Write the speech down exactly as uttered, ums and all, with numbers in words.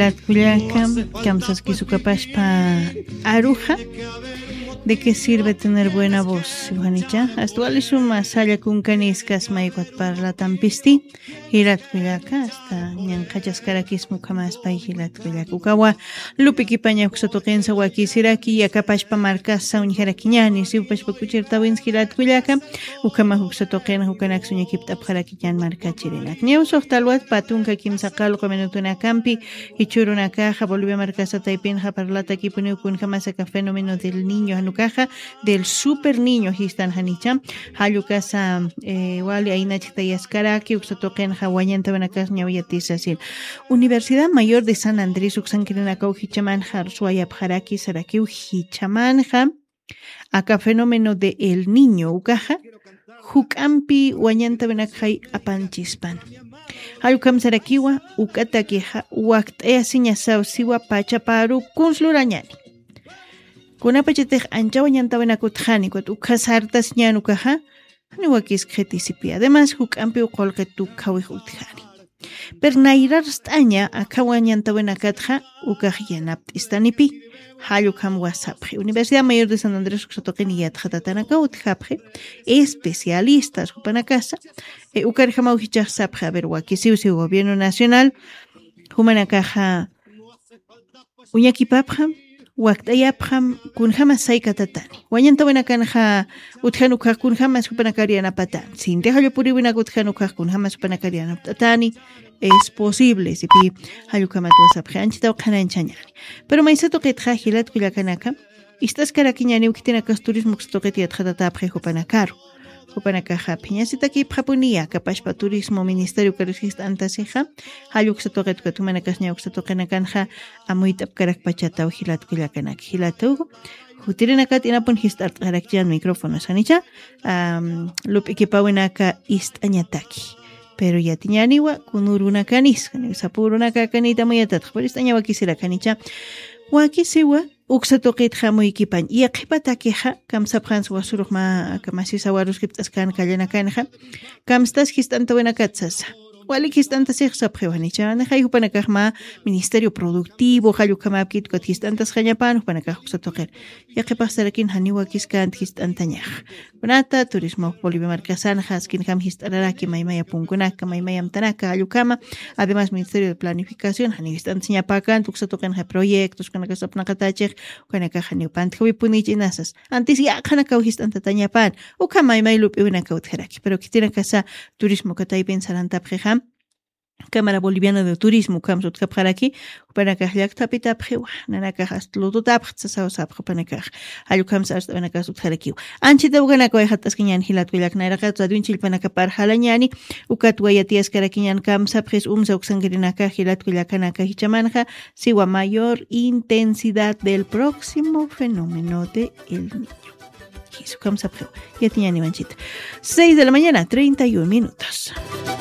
Hilat Culiaca, Kamsas Kisukapashpa Aruja. ¿De qué sirve tener buena voz, Juanita? Actual suma salla con caniscas maicuat parla tampisti, Hilat Culiaca, hasta ñancachas carakis mucamas pa Hilat Culiaca. Ukawa, Lupiki paña kusotokensa wakisiraki, yakapashpa marcasa unjarakiñani, si upashpa kuchirta wins Hilat Culiaca, ukama huksotokena hukanak suñekipta pjarakiñan marcachirinak. Neusoh talwat patunka kimsakalo komenutuna campi, ichuruna caja, Bolivia marcasa taipinja parlata kipuniukun jamasaka fenómeno del niño caja del super niño histan hanicha hayukasa eh, wali aina chitayaskaraki uxatoqen hawayanta banakas ñawiyatisasir Universidad Mayor de San Andrés uxankirinakau hichamanja suayap haraki saraki hichamanja acá fenómeno de el niño ukaja hukampi wanyanta banakhay apanchispan hayukam sarakiwa ukatakiha waqt'aya siñasaw siwa pachaparu kunslurañani Kunapachetej anchawa ñantawanakutjani kuat ukasartas ñanukaja hani wakis khetisipi además hukampi uqolqetu khawij utjani per nairarstaña akawa ñantawanakatja ukaj yanapt'istanipi hayukam wasapje Universidad Mayor de San Andrés uxatoqeni yatjatatanaka utjapje especialistas hupanakasa e ukarjama ujichaj sapje a ver wakisiusi gobierno nacional humanakaja uñakipapja Waqtayapjam kunjama saykatatani. Wañanta wenakanja utjanuka kunjama supanakariana patan. Sin dejarlo puriwina utjanuka kunjama supanakariana patani es posible si pi hayukama tuasapje anchita uqananchañani. Pero maisato qetja Hilat Culiacanaka istas karakiñani ukitinakas turismo qstoqeti atjatatapje hupanakaru. Hupanakaja piñasita ki pjapunia kapashpa turismo ministerio karisista antasija hayuk satoqet katumanakas ña uqsatoqenakanja amuitap karak pachata Hilat Culiacanak hilatugo hutirinakat inapun histart karakjan micrófono sanicha um, lup ikipawinaka istañataki pero ya tiñaniwa kunuruna kanis sapurunaka kanita mayatat por istañawa kisira kanicha wakisiwa uksatoqit hamuykipan yaqipatakiha kamsapqans wasuruqma kamasisawarus kiptaskan kallanakanja kamstas histantawenakatsasa wali histantas iqsapqewanicha hay hupanakajma ministerio productivo hayukamapkit kat histantas hañapan hupanakaj uksatoqir yaqipasarakin haniwakiskan histantañaj kunata turismo Bolivia marcasan haskin ham histararaki maymaya punkunaka maymayam tanaka hayukama además ministerio de planificación hani histantañapakan uksatoqin proyectos kanakasapnaqatachej kanaka haniupantjawi punichinasas antes ya kanaka histantatañapan ukama maymay lupiwinaka utjaraki pero kitinakasa turismo kataypin sarantapjeja Cámara Boliviana de Turismo kamsut kapjaraki upanakaj llaqtapitapje nanakaj astlututapj tsasawsapj upanakaj allukams arstabanakaj utjaraki anchita uganaka hatasqiñan Hilat Culiacanaraqa tsadunchilpanakapar halañani ukat wayatiaskarakiñan kamsapjes umsa uxankirinaka Hilat Culiacanaka hichamanja siwa mayor intensidad del próximo fenómeno de el niño Hisu kamsapje yatiñani manchita seis de la mañana treinta y un minutos